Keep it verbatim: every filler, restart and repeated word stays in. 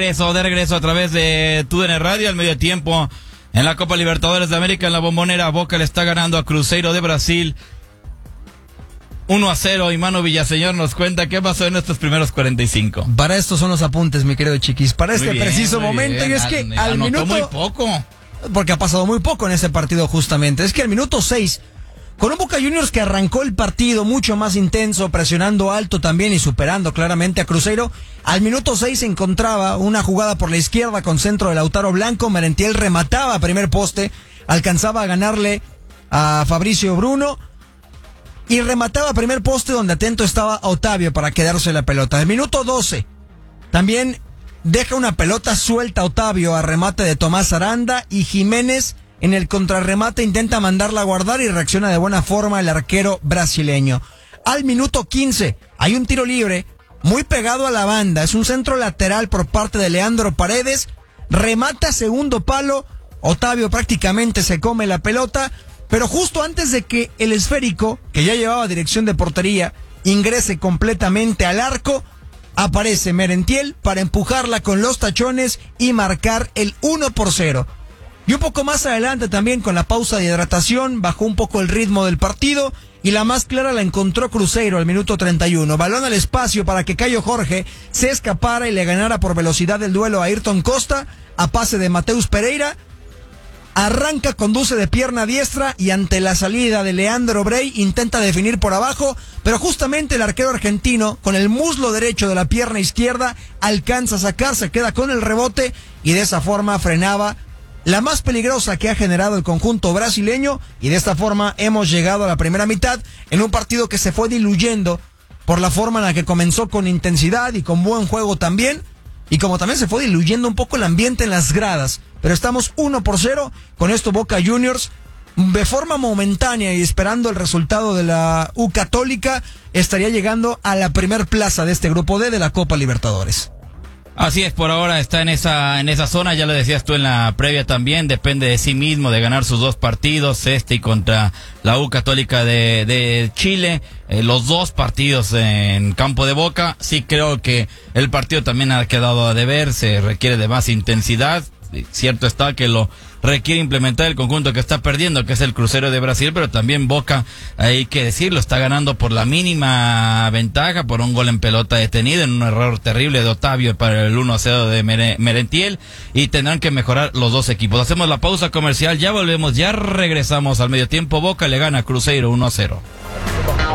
Eso de regreso a través de T U D N Radio al medio tiempo en la Copa Libertadores de América en la Bombonera. Boca le está ganando a Cruzeiro de Brasil uno a cero y Manu Villaseñor nos cuenta qué pasó en estos primeros cuarenta y cinco. Para esto son los apuntes, mi querido Chiquis, para este bien, preciso momento. Bien. Y es que Al, al minuto... muy poco. Porque ha pasado muy poco en ese partido justamente. Es que al minuto seis, con un Boca Juniors que arrancó el partido mucho más intenso, presionando alto también y superando claramente a Cruzeiro, al minuto seis se encontraba una jugada por la izquierda con centro de Lautaro Blanco. Merentiel remataba a primer poste, alcanzaba a ganarle a Fabricio Bruno y remataba a primer poste donde atento estaba Otavio para quedarse la pelota. Al minuto doce, también deja una pelota suelta Otavio a remate de Tomás Aranda y Jiménez en el contrarremate intenta mandarla a guardar y reacciona de buena forma el arquero brasileño. Al minuto quince hay un tiro libre muy pegado a la banda. Es un centro lateral por parte de Leandro Paredes. Remata segundo palo. Otavio prácticamente se come la pelota. Pero justo antes de que el esférico, que ya llevaba dirección de portería, ingrese completamente al arco, aparece Merentiel para empujarla con los tachones y marcar el uno por cero. Y un poco más adelante también con la pausa de hidratación bajó un poco el ritmo del partido y la más clara la encontró Cruzeiro al minuto treinta y uno. Balón al espacio para que Caio Jorge se escapara y le ganara por velocidad el duelo a Ayrton Costa a pase de Mateus Pereira. Arranca, conduce de pierna diestra y ante la salida de Leandro Brey intenta definir por abajo, pero justamente el arquero argentino con el muslo derecho de la pierna izquierda alcanza a sacar, se queda con el rebote y de esa forma frenaba la más peligrosa que ha generado el conjunto brasileño. Y de esta forma hemos llegado a la primera mitad en un partido que se fue diluyendo por la forma en la que comenzó con intensidad y con buen juego también, y como también se fue diluyendo un poco el ambiente en las gradas. Pero estamos uno por cero, con esto Boca Juniors de forma momentánea y esperando el resultado de la U Católica estaría llegando a la primer plaza de este grupo D de la Copa Libertadores. Así es, por ahora está en esa en esa zona, ya lo decías tú en la previa también, depende de sí mismo, de ganar sus dos partidos, este y contra la U Católica de, de Chile, eh, los dos partidos en campo de Boca. Sí creo que el partido también ha quedado a deber, se requiere de más intensidad. Cierto está que lo requiere implementar el conjunto que está perdiendo, que es el Cruzeiro de Brasil, pero también Boca, hay que decirlo, está ganando por la mínima ventaja, por un gol en pelota detenido, en un error terrible de Otavio para el uno a cero de Merentiel, y tendrán que mejorar los dos equipos. Hacemos la pausa comercial, ya volvemos, ya regresamos al medio tiempo. Boca le gana a Cruzeiro uno a cero.